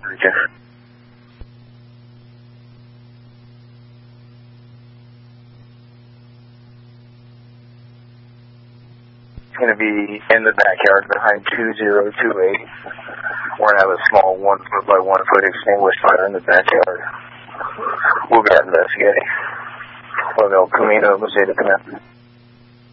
Okay. It's going to be in the backyard behind 2028. We're going to have a small 1 foot by 1 foot extinguished fire in the backyard. We'll be investigating. Well, Camino, Mercedes,